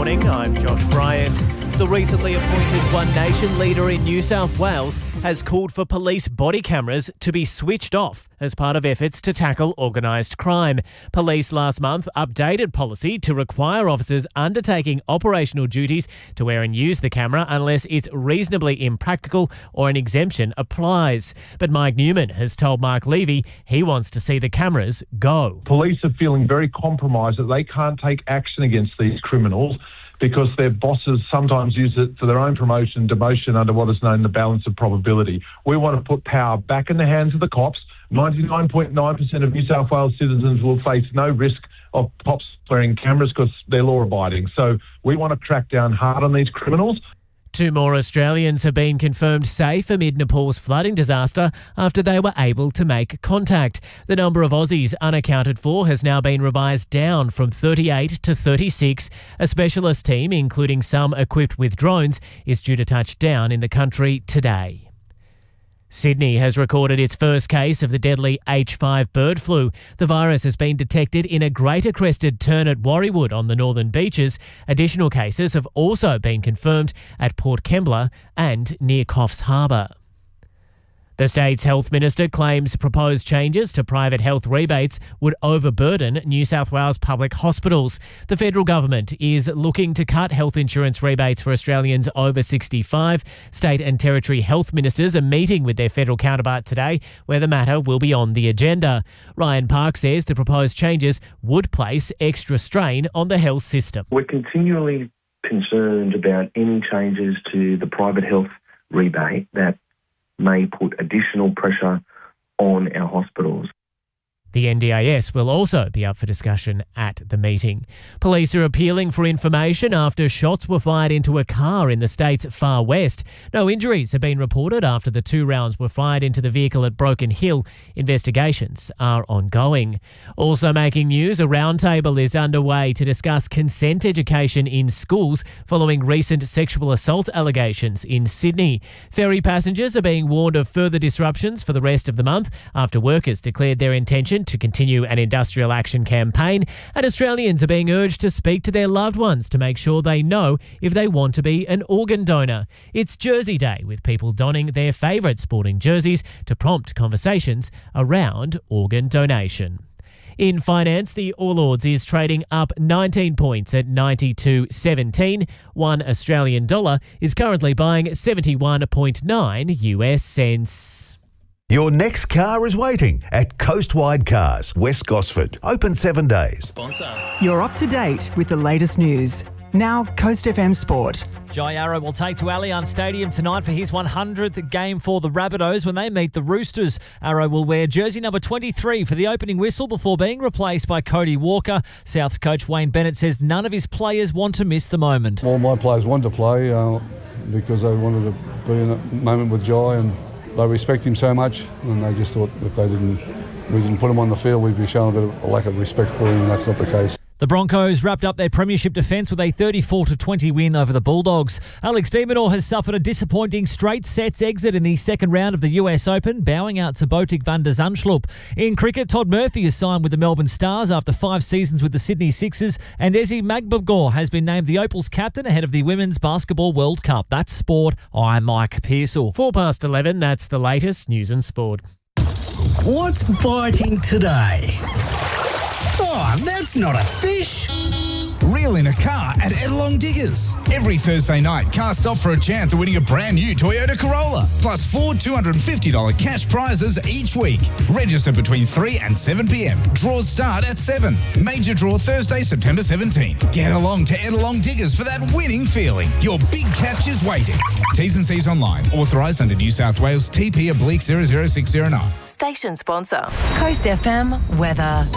morning, I'm Josh Bryant. The recently appointed One Nation leader in New South Wales has called for police body cameras to be switched off as part of efforts to tackle organised crime. Police last month updated policy to require officers undertaking operational duties to wear and use the camera unless it's reasonably impractical or an exemption applies. But Mike Newman has told Mark Levy he wants to see the cameras go. Police are feeling very compromised that they can't take action against these criminals because their bosses sometimes use it for their own promotion, demotion under what is known the balance of probability. We want to put power back in the hands of the cops. 99.9% of New South Wales citizens will face no risk of cops wearing cameras because they're law-abiding. So we want to crack down hard on these criminals. 2 more Australians have been confirmed safe amid Nepal's flooding disaster after they were able to make contact. The number of Aussies unaccounted for has now been revised down from 38 to 36. A specialist team, including some equipped with drones, is due to touch down in the country today. Sydney has recorded its first case of the deadly H5 bird flu. The virus has been detected in a greater crested tern at Warriewood on the northern beaches. Additional cases have also been confirmed at Port Kembla and near Coffs Harbour. The state's health minister claims proposed changes to private health rebates would overburden New South Wales public hospitals. The federal government is looking to cut health insurance rebates for Australians over 65. State and territory health ministers are meeting with their federal counterpart today, where the matter will be on the agenda. Ryan Park says the proposed changes would place extra strain on the health system. We're continually concerned about any changes to the private health rebate that may put additional pressure on our hospitals. The NDIS will also be up for discussion at the meeting. Police are appealing for information after shots were fired into a car in the state's far west. No injuries have been reported after the 2 rounds were fired into the vehicle at Broken Hill. Investigations are ongoing. Also making news, a roundtable is underway to discuss consent education in schools following recent sexual assault allegations in Sydney. Ferry passengers are being warned of further disruptions for the rest of the month after workers declared their intention to continue an industrial action campaign, and Australians are being urged to speak to their loved ones to make sure they know if they want to be an organ donor. It's Jersey Day, with people donning their favourite sporting jerseys to prompt conversations around organ donation. In finance, the All Ords is trading up 19 points at 92.17. 1 Australian dollar is currently buying 71.9 US cents. Your next car is waiting at Coastwide Cars, West Gosford. Open 7 days. Sponsor. You're up to date with the latest news. Now, Coast FM Sport. Jai Arrow will take to Allianz Stadium tonight for his 100th game for the Rabbitohs when they meet the Roosters. Arrow will wear jersey number 23 for the opening whistle before being replaced by Cody Walker. South's coach Wayne Bennett says none of his players want to miss the moment. All my players wanted to play because they wanted to be in a moment with Jai, and they respect him so much, and they just thought if we didn't put him on the field, we'd be showing a bit of a lack of respect for him, and that's not the case. The Broncos wrapped up their premiership defence with a 34-20 win over the Bulldogs. Alex de Minaur has suffered a disappointing straight sets exit in the second round of the US Open, bowing out to Botic van der Zandschulp. In cricket, Todd Murphy has signed with the Melbourne Stars after 5 seasons with the Sydney Sixers, and Ezi Magbagor has been named the Opals captain ahead of the Women's Basketball World Cup. That's sport. I'm Mike Pearsall. 11:04, that's the latest news and sport. What's biting today? Oh, that's not a fish. Reel in a car at Edelong Diggers. Every Thursday night, cast off for a chance of winning a brand new Toyota Corolla, plus 4 $250 cash prizes each week. Register between 3 and 7 p.m. Draws start at 7. Major draw Thursday, September 17. Get along to Edelong Diggers for that winning feeling. Your big catch is waiting. T's and C's online. Authorised under New South Wales TP/00609. Station sponsor. Coast FM weather.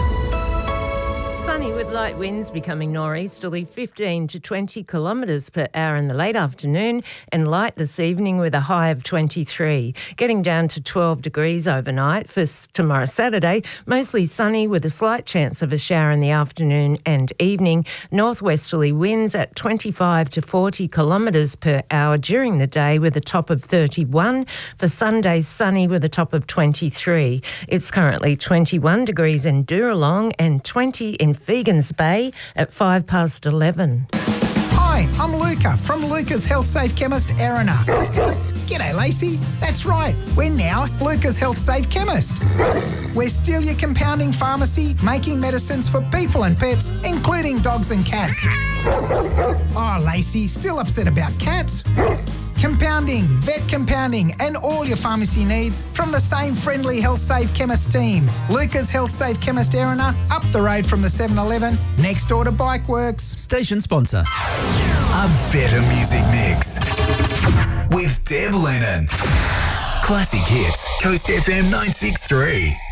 Sunny with light winds becoming nor'easterly 15 to 20 kilometres per hour in the late afternoon, and light this evening with a high of 23. Getting down to 12 degrees overnight. For tomorrow Saturday, mostly sunny with a slight chance of a shower in the afternoon and evening. Northwesterly winds at 25 to 40 kilometres per hour during the day with a top of 31. For Sunday, sunny with a top of 23. It's currently 21 degrees in Dooralong and 20 in Fegans Bay at 11:05. Hi, I'm Luca from Luca's Health Safe Chemist, Erina. G'day, Lacey. That's right. We're now Luca's Health Safe Chemist. We're still your compounding pharmacy, making medicines for people and pets, including dogs and cats. Oh, Lacey, still upset about cats? Compounding, vet compounding, and all your pharmacy needs from the same friendly Health Safe Chemist team. Luca's Health Safe Chemist, Erina, up the road from the 7-Eleven, next door to Bikeworks. Station sponsor. A better music mix with Deb Lennon. Classic hits, Coast FM 963.